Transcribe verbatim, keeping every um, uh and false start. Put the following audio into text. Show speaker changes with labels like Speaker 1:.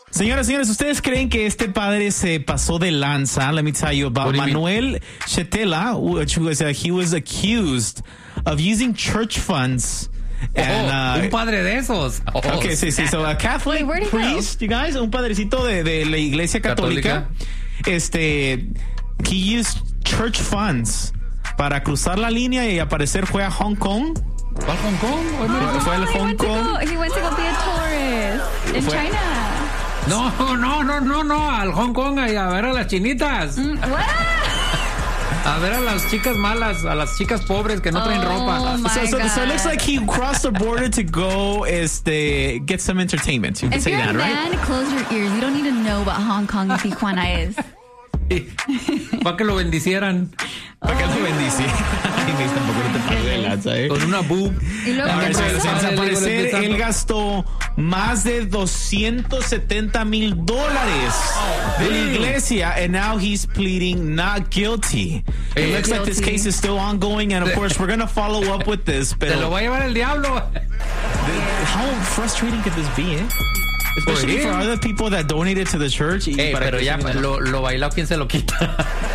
Speaker 1: Señoras y señores, ¿ustedes creen que este padre se pasó de lanza? Let me tell you about Manuel Chetela, which was, uh, he was accused of using church funds. And,
Speaker 2: oh,
Speaker 1: uh,
Speaker 2: un padre de esos. Oh,
Speaker 1: okay, sí, sí. So a Catholic
Speaker 3: Wait,
Speaker 1: priest, you guys, un padrecito de, de la iglesia católica, católica, este, he used church funds para cruzar la línea y aparecer fue a Hong Kong.
Speaker 2: ¿Cuál Hong Kong?
Speaker 3: Oh,
Speaker 1: fue al Hong Kong.
Speaker 3: Go, he went to go be a tourist in
Speaker 1: fue,
Speaker 3: China.
Speaker 2: No, no, no, no, no, al Hong Kong y a ver a las chinitas.
Speaker 3: Mm,
Speaker 2: a ver a las chicas malas, a las chicas pobres que no traen
Speaker 3: oh
Speaker 2: ropa.
Speaker 1: So, so, so it looks like he crossed the border to go este, get some entertainment. You can
Speaker 3: if
Speaker 1: say
Speaker 3: you're
Speaker 1: that,
Speaker 3: a
Speaker 1: right?
Speaker 3: man, close your ears. You don't need to know what Hong Kong and Tijuana is.
Speaker 2: Para que lo bendicieran.
Speaker 1: Para que lo bendicieran. Tampoco no te pases de lanza, ¿eh?
Speaker 2: Con una boob.
Speaker 3: Y luego,
Speaker 1: A ver,
Speaker 3: ¿qué
Speaker 1: sin
Speaker 3: pasó?
Speaker 1: desaparecer, él gastó más de doscientos setenta mil dólares de la iglesia, and now he's pleading not guilty. It
Speaker 2: Eh,
Speaker 1: looks like this case is still ongoing, and of course, we're going to follow up with this.
Speaker 2: Te lo
Speaker 1: Pero
Speaker 2: va a llevar el diablo.
Speaker 1: how frustrating could this be, eh? Especially for other people that donated to the church.
Speaker 2: Hey, pero ya, lo, lo bailado, ¿quién se lo quita?